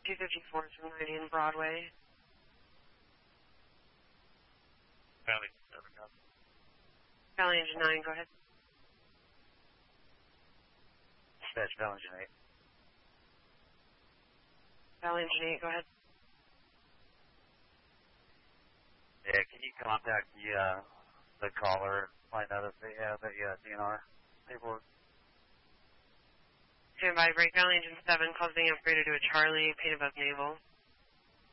254 from Meridian Broadway. Valley 7, go. Valley Engine 9, go ahead. Dispatch, Valley Engine 8. Valley Engine 8, go ahead. Yeah, can you contact the caller, find out if they have a DNR paperwork? Stand by, break Valley Engine 7, calls being upgraded to a Charlie, paid above naval.